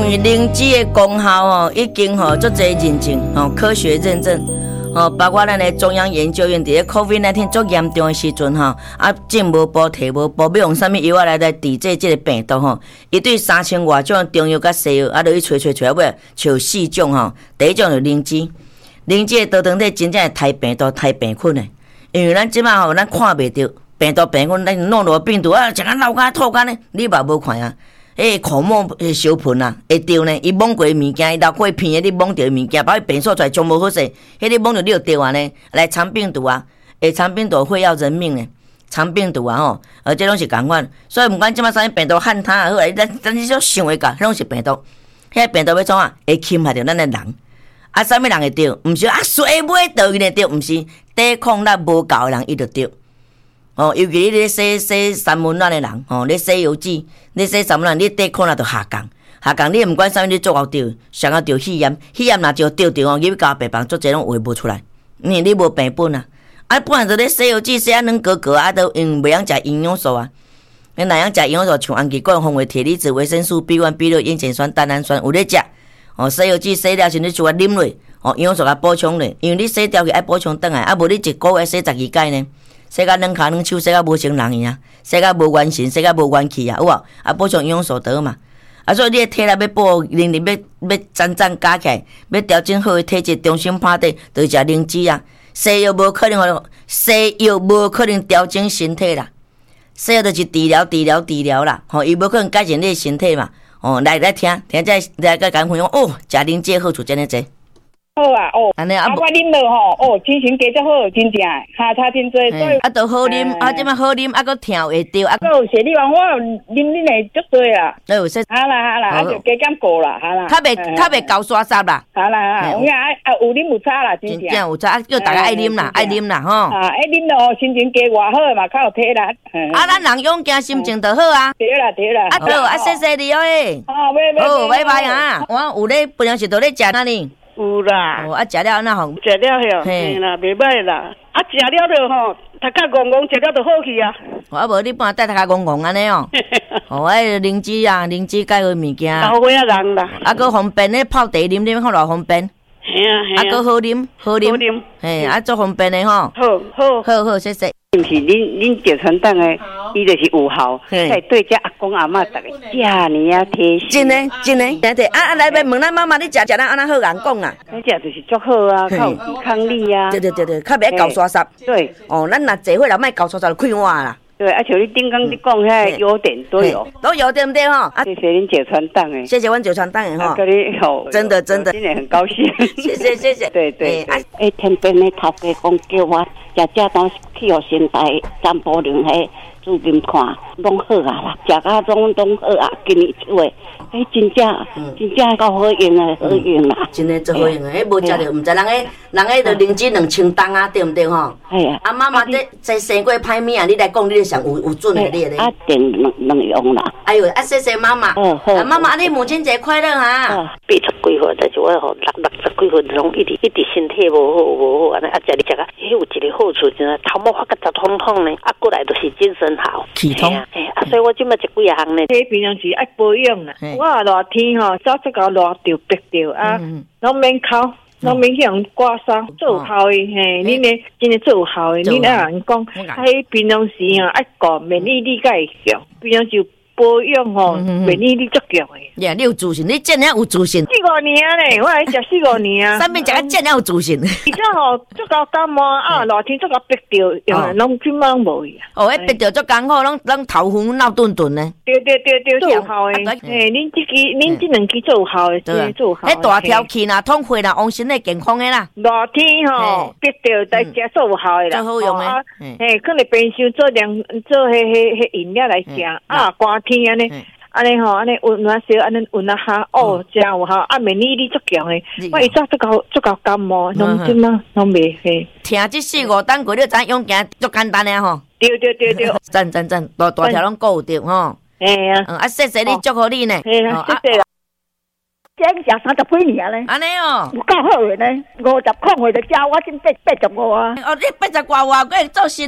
因为灵芝的功效哦，已经足侪认证哦，科学认证哦，包括咱的中央研究院伫咧 COVID-19 足严重的时阵政无补贴无补，要用啥物药来抵制这个病毒伊对3000外种中药甲西药就去找尾，找4种第一种就灵芝，灵芝的多糖体真正会杀病毒、杀病菌的，因为咱即摆咱看袂到病毒、病菌，咱弄落病毒食甲流甲吐甲呢，你嘛无看啊。口沫小喷啊，会着呢。伊摸过物件，伊流过片的，你摸着物件，把伊变数出来，全无好势。迄你摸着你就着啊呢，来长病毒啊，长病毒会要人命呢。长病毒啊这拢是共款。所以毋管即摆啥物病毒汉他也好，咱你就想会到，迄拢是病毒。迄病毒要创啊？会侵害着咱的人。啥物人会着？毋是水尾倒伊会着，毋是抵抗力无够的人伊就着。尤其你咧洗三温暖的人，咧洗油脂，咧洗三温暖，你抵抗力就下降。下降，你毋管啥物，你做到着，上到着肺炎，肺炎若就着入到病房，足侪拢话无出来。你无病本啊！本来就咧洗油脂，洗软格格都因袂晓食营养素啊。你哪样食营养素？像氨基酸、红维、铁离子、维生素 B1、B6、烟碱酸、单氨酸，有咧食。洗油脂洗了先，你就啉落，营养素甲补充咧。因为你洗掉去爱补充转来，无你一个月洗12摆呢。洗甲两骹两手，洗甲无成人样，洗甲无元神，洗甲无元气有无？补充营养素得嘛。所以你的体力要保，能力要渐加起来，要调整好的体质，重新拍底，就食灵芝啊。西药无可能调整身体啦，西药就是治疗啦。伊无可能改善你的身体嘛。来听再来甲讲分享食灵芝好处真济。 好啊，安尼我啉落精神加足好，真正下差真多，所以都好啉，即摆好啉，搁跳会着， 有些你讲我啉恁的足多啊， 有说好啦，就加减过啦，好啦， 较袂高刷沙啦， 好啦，有影有啉有差啦，真正有差，叫大家爱啉啦，爱啉爱啉咯，心情加偌好嘛，较有体力。 咱人勇敢，心情就好啊。 对啦， 好，谢谢你拜拜啊！我有咧，平常时都咧食哪里？ 有啦， 食了安那好？ 食了哟，嘿啦，袂歹啦。食了就头壳戆戆，食了就好去啊。 无你帮带头壳戆戆安尼灵芝啊，灵芝介好物件。 老岁仔人啦。 搁方便咧泡茶啉，看偌方便。 嘿啊。 搁好啉。嘿，足方便的好， 谢谢。 是恁赵传党的，伊就是有效，在对遮阿公阿嬷逐个遮尼啊贴心。 真的，对来问咱妈妈，你食咱安那好人讲啊？ 你食就是足好啊，较有抵抗力啊。 对，较袂搞刷沙。 对。 咱若坐伙人莫搞刷沙就开换啦。对， 像你顶刚你讲遐优点都有， 对不对谢谢恁赵传党诶， 谢谢阮赵传党诶跟你真的， 今年很高兴， 谢谢。对。 天边的头家讲叫我食东西去互身体散步量迄注金看，拢好啊啦，食甲拢好啊，今年出诶，真正够好用诶，好用啦， 真诶足好用诶，无食着毋知人诶着灵芝2000担啊，对毋对吼？ 系啊。 妈妈这生过歹物啊，你来讲，你就上有准诶，你咧。 定能用啦。 哎呦，谢谢妈妈。好。妈妈，你母亲节快乐哈 ！80几岁，但是我60几岁，拢一直身体无好，安尼食你食啊，迄有一个好处，就是头毛发甲杂通呢，过来就是精神好。 气通。 所以我即摆食几项呢。 这平常时爱保养啦。我热天早出到热着白着拢免哭。拢免去用刮痧，做有效的恁咧真诶做有效的，恁爱人讲，迄平常时爱顾免疫力较会强，平常时保养免疫力足强诶。 你有自信，你真正有自信。 4、5年咧，我来食4、5年啊。 啥物食啊，真正有自信。 而且足够感冒热天足够逼着，拢即满无去啊。 迄逼着足艰苦，拢头昏脑顿顿呢。 对，做有效诶。恁即两支做有效诶，做有效。 迄大条气啦，通血啦，旺身体健康诶啦。 热天逼着在食做有效诶啦。 最好用诶。 可能平时做迄饮料来食寒天安尼。安尼温暖烧，安尼温暖下真有效。免疫力足强诶，我一早足够感冒，拢即满拢袂嘿。 听这4、5单过，你知用行足简单诶吼。 对。 赞，大条拢顾有着吼。 嘿啊。 谢谢你，祝福你呢。 谢谢啦。 这食30几年咧。 安尼有够好诶呢，50空岁就食我真85啊。 你80外会做事咯。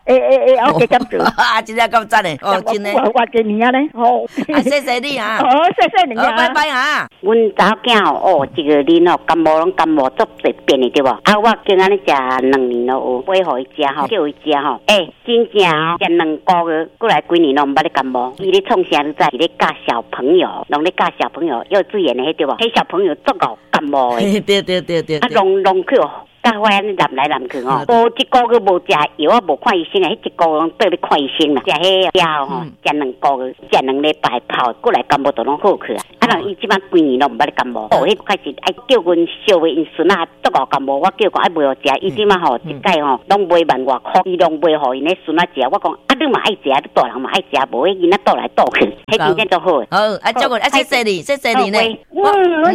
我加做啊，真正够赞的哦，真的。 我这年啊咧，哦， 谢谢你啊， 谢谢你啊， 拜拜啊。 阮查囝哦，这个人哦，感冒足侪变的对无？啊，我今安尼食2年咯，有买互伊食吼，叫伊食吼，真正哦，食2个月，过来几年拢毋捌咧感冒。伊咧创啥？你知？伊咧教小朋友，拢咧教小朋友幼稚园的迄对无？迄小朋友足够感冒的。 对。 啊，弄去哦。甲我安尼南来南去吼，无一个月无食药啊，无看医生啊，迄一个月倒咧看医生啦。食迄药吼，食2个月，食2礼拜泡，过来感冒都拢好去啊。啊，人伊即摆几年拢毋捌咧感冒，迄开始爱叫阮小妹因孙啊，足够感冒，我叫讲爱买互食，伊即摆吼一届吼拢买1万外箍，伊拢买互因咧孙啊食。我讲啊，你嘛爱食，你大人嘛爱食，无迄囡仔倒来倒去，迄真正足好。 好，啊，照顾啊，谢谢你呢。 我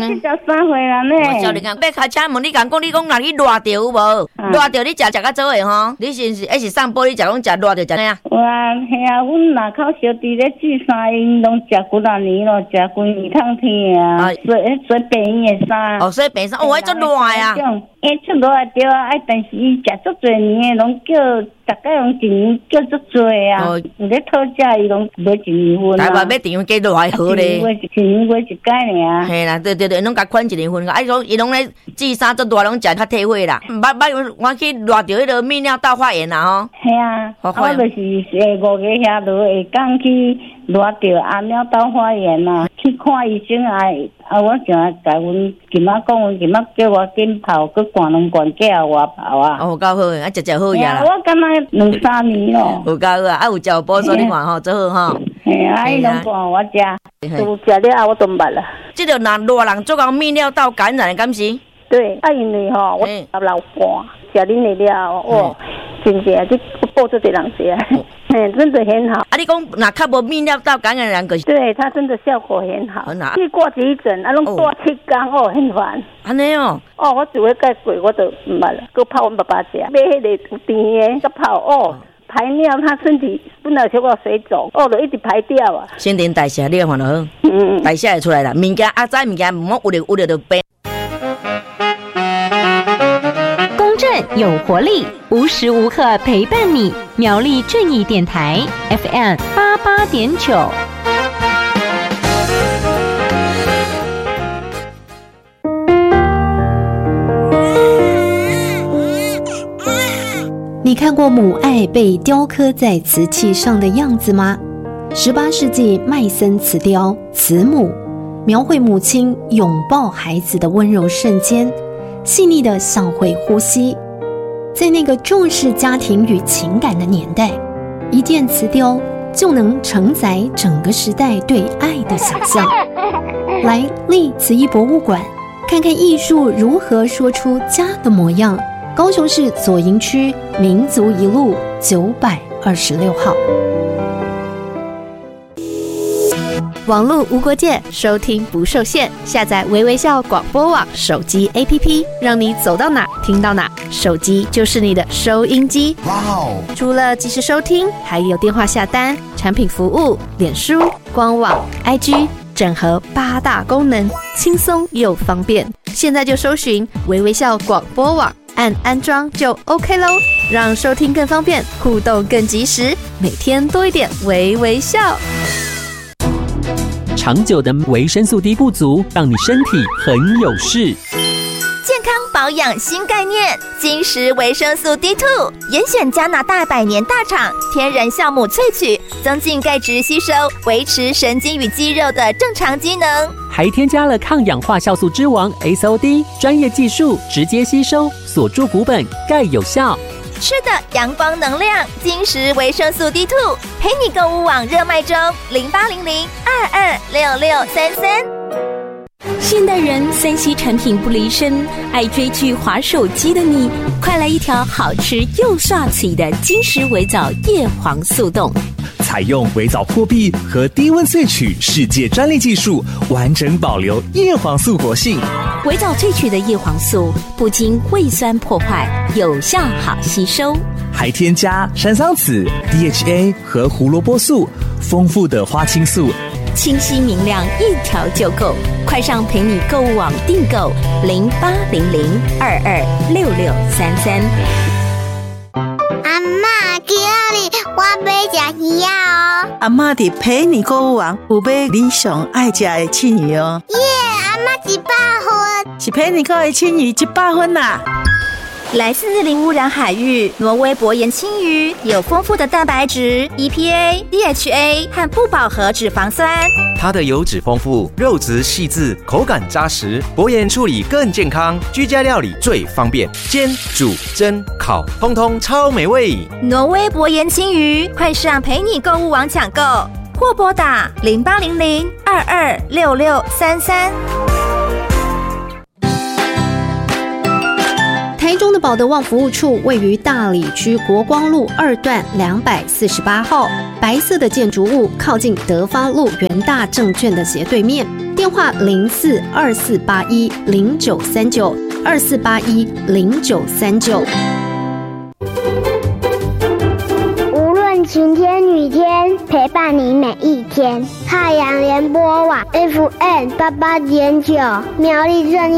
73岁啦呢。 我叫你讲，要开车门，你讲你讲若去热着有无？热着你食较早的吼，你是上坡你食拢食热着食哪样？ 哇，系啊，阮若口小弟咧煮衫，因拢食几啊年咯，食几年通天啊，所以白衣的衫。 哦，所以白衫，哦，迄足热啊。 出热对啊，但是伊食足侪年的，拢叫大概用一年叫足侪啊。有咧讨价，伊拢买1年份啊。 台湾买电话加热还好咧。 一年买一届尔。 嘿啦，对，拢甲款1年份。啊，伊拢咧煮衫足热，拢食较退火啦。我去热着迄个泌尿道发炎啦吼。 系啊，我就是5月遐落下讲去热着泌尿道发炎啦，去看医生啊，我想甲阮今仔讲，阮今仔叫我紧泡，去灌2罐叫我泡啊。 哦，够好，啊，食好呀啦。 我感觉2-3年咯。 有够好啊，啊有食有补所你看吼，做好吼。 嘿啊，伊拢灌我食，都食了我都捌啦。 这个热人做到泌尿道感染的敢是？ 对，啊因为吼，我老寒，食恁的了哦，真正这报这个人食。真的很好。 啊，你讲那较无泌尿道感染人个， 对他真的效果很好。去挂急诊，啊，拢挂7天哦，很烦。 安尼哦， 我只会盖过，我就唔捌了。佮泡阮爸爸食，买迄个有甜的，佮泡哦，排尿，他身体本来小可水肿，就一直排掉啊。 新陈代谢你看就好，代谢会出来啦。物件啊，早物件唔好有了就变。 公正有活力，无时无刻陪伴你。苗栗正义电台 FM 88.9。 你看过母爱被雕刻在瓷器上的样子吗？18世纪麦森瓷雕《慈母》描绘母亲拥抱孩子的温柔瞬间，细腻的像会呼吸。在那个重视家庭与情感的年代，一件瓷雕就能承载整个时代对爱的想象。来立慈艺博物馆，看看艺术如何说出家的模样。高雄市左营区民族一路926号。 网络无国界，收听不受限。下载微微笑广播网手机 APP， 让你走到哪听到哪。手机就是你的收音机。哇哦！除了即时收听，还有电话下单、产品服务、脸书、官网、IG， 整合8大功能，轻松又方便。现在就搜寻微微笑广播网，按安装就 OK 咯，让收听更方便，互动更及时，每天多一点微微笑。 长久的维生素 D 不足，让你身体很有事。 健康保养新概念，金石维生素 D2， 严选加拿大100年大厂天然酵母萃取，增进钙质吸收，维持神经与肌肉的正常机能。 还添加了抗氧化酵素之王 SOD， 专业技术直接吸收，锁住骨本，钙有效。 吃的阳光能量，金石维生素 D2， 陪你购物网热卖中，0800-226633。 现代人3C 产品不离身，爱追剧滑手机的你，快来一条好吃又刷嘴的金石微藻叶黄素冻。 采用微藻破壁和低温萃取世界专利技术，完整保留叶黄素活性。 微藻萃取的叶黄素不经胃酸破坏，有效好吸收， 还添加山桑子、DHA 和胡萝卜素，丰富的花青素， 清晰明亮，一条就够。快上陪你购物网订购0800-226633。 阿嬷，今哩，我要吃鱼哦。 阿嬷伫陪你购物网有买你上爱吃的青鱼哦。 耶，阿嬷100分， 是陪你购的青鱼100分啦。 来自零污染海域，挪威薄盐青鱼有丰富的蛋白质、EPA、DHA 和不饱和脂肪酸。 它的油脂丰富，肉质细致，口感扎实，薄盐处理更健康，居家料理最方便，煎、煮、蒸、烤，通通超美味。 挪威薄盐青鱼，快上陪你购物网抢购，或拨打0800-226633。 台中的保德旺服务处位于大里区国光路2段248号，白色的建筑物靠近德发路元大证券的斜对面，电话042481093924810939。 无论晴天雨天，陪伴你每一天。太阳联播网 FM88.9，苗栗正